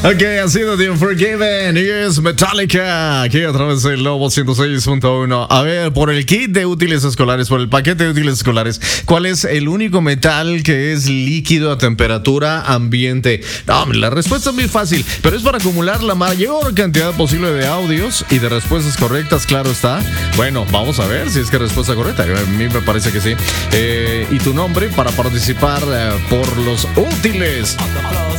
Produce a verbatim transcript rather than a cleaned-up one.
Ok, ha sido The Unforgiven y es Metallica, aquí a través del Lobo ciento seis punto uno. A ver, por el kit de útiles escolares, por el paquete de útiles escolares, ¿cuál es el único metal que es líquido a temperatura ambiente? No, la respuesta es muy fácil, pero es para acumular la mayor cantidad posible de audios y de respuestas correctas, claro está. Bueno, vamos a ver si es que respuesta correcta. A mí me parece que sí. Eh, y tu nombre para participar eh, por los útiles.